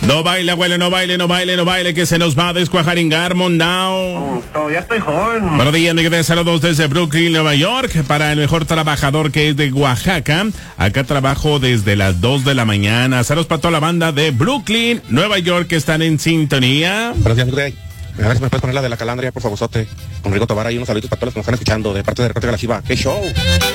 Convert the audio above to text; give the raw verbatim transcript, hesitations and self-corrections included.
No baile, abuelo, no baile, no baile, no baile, que se nos va a descuajaringar, mondao. Mm, todavía estoy joven. Buenos días, de saludos desde Brooklyn, Nueva York, para el mejor trabajador que es de Oaxaca. Acá trabajo desde las dos de la mañana. Saludos para toda la banda de Brooklyn, Nueva York, que están en sintonía. Buenos días, Grey. A ver si me puedes poner la de la calandria, por favorzote. Con Rigo Tobar, ahí unos saluditos para todos los que nos están escuchando, de parte de Recorte Galasiva. ¡Qué show!